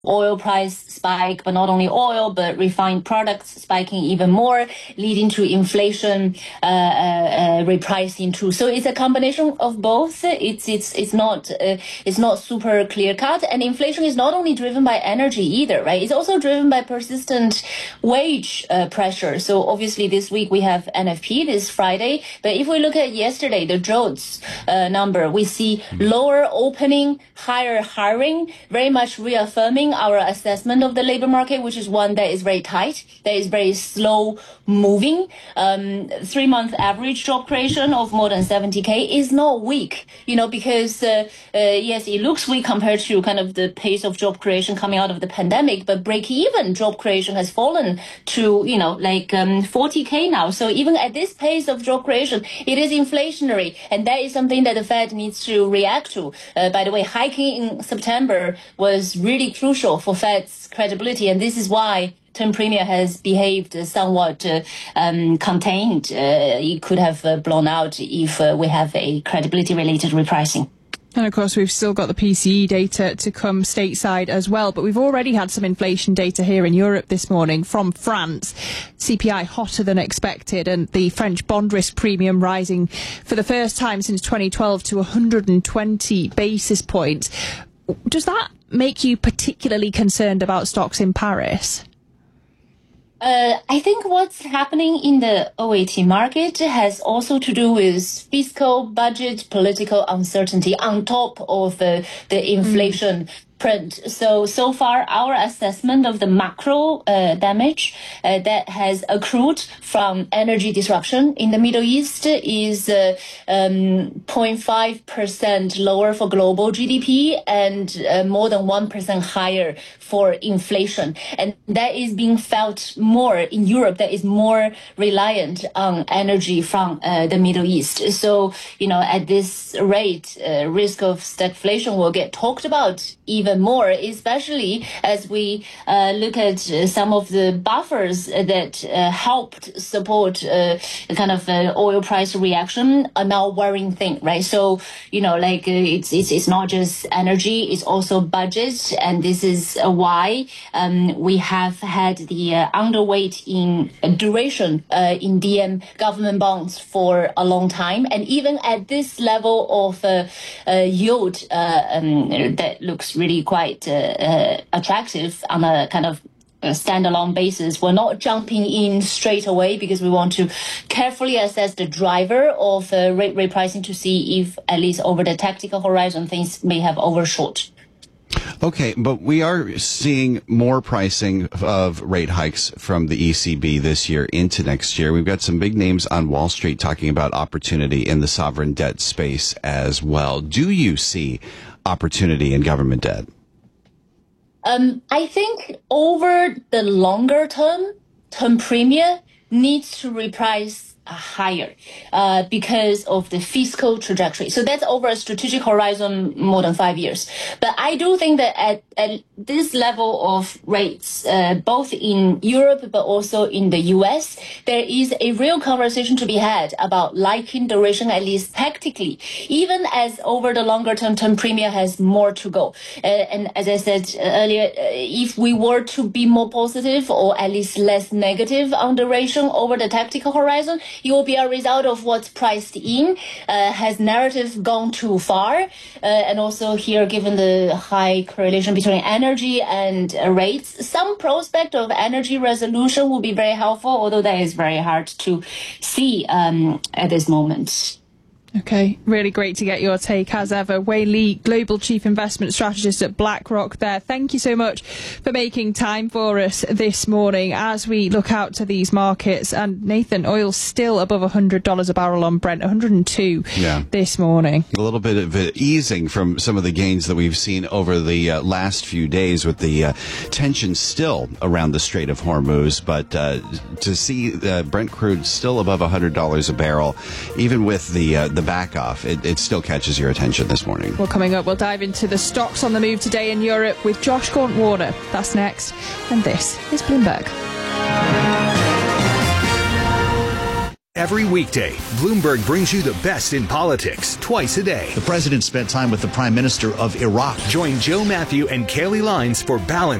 oil price spike, but not only oil, but refined products spiking even more, leading to inflation repricing too. So it's a combination of both. It's not super clear cut, and inflation is not only driven by energy either, right? It's also driven by persistent wage pressure. So obviously this week we have NFP this Friday, but if we look at yesterday, the JOLTS number, we see lower opening, higher hiring, very much reaffirming our assessment of the labor market, which is one that is very tight, that is very slow moving. 3-month average job creation of more than 70K is not weak, because yes, it looks weak compared to kind of the pace of job creation coming out of the pandemic, but break-even job creation has fallen to, 40K now. So even at this pace of job creation, it is inflationary, and that is something that the Fed needs to react to. By the way, hiking in September was really crucial for Fed's credibility, and this is why term premium has behaved somewhat contained. It could have blown out if we have a credibility-related repricing. And of course, we've still got the PCE data to come stateside as well. But we've already had some inflation data here in Europe this morning from France. CPI hotter than expected, and the French bond risk premium rising for the first time since 2012 to 120 basis points. Does that make you particularly concerned about stocks in Paris? I think what's happening in the OAT market has also to do with fiscal, budget, political uncertainty on top of the inflation print. So far, our assessment of the macro damage that has accrued from energy disruption in the Middle East is 0.5% lower for global GDP and more than 1% higher for inflation. And that is being felt more in Europe, that is more reliant on energy from the Middle East. So, at this rate, risk of stagflation will get talked about even more, especially as we look at some of the buffers that helped support kind of oil price reaction are now worrying thing, right? So, it's not just energy, it's also budget, and this is why we have had the underweight in duration in DM government bonds for a long time, and even at this level of yield that looks really quite attractive on a kind of standalone basis. We're not jumping in straight away because we want to carefully assess the driver of rate repricing to see if, at least over the tactical horizon, things may have overshot. Okay, but we are seeing more pricing of rate hikes from the ECB this year into next year. We've got some big names on Wall Street talking about opportunity in the sovereign debt space as well. Do you see opportunity in government debt? I think over the longer term premium needs to reprice higher because of the fiscal trajectory. So that's over a strategic horizon more than 5 years. But I do think that at this level of rates, both in Europe but also in the US, there is a real conversation to be had about liking duration, at least tactically, even as over the longer term premium has more to go. And as I said earlier, if we were to be more positive or at least less negative on duration over the tactical horizon, it will be a result of what's priced in. Has narrative gone too far? And also here, given the high correlation between energy and rates, some prospect of energy resolution will be very helpful, although that is very hard to see at this moment. Okay, really great to get your take as ever. Wei Li, Global Chief Investment Strategist at BlackRock there. Thank you so much for making time for us this morning as we look out to these markets. And Nathan, oil's still above $100 a barrel on Brent, 102 this morning. A little bit of easing from some of the gains that we've seen over the last few days with the tension still around the Strait of Hormuz. But to see Brent crude still above $100 a barrel, even with the back off, it still catches your attention this morning. Well, coming up, we'll dive into the stocks on the move today in Europe with Josh Gaunt-Warner. That's next. And this is Bloomberg. every weekday, Bloomberg brings you the best in politics twice a day. The president spent time with the Prime Minister of Iraq. Join Joe Matthew and Kaylee Lines for Balance